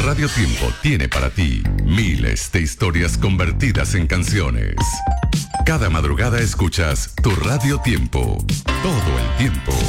Radio Tiempo tiene para ti miles de historias convertidas en canciones. Cada madrugada escuchas tu Radio Tiempo. Todo el tiempo.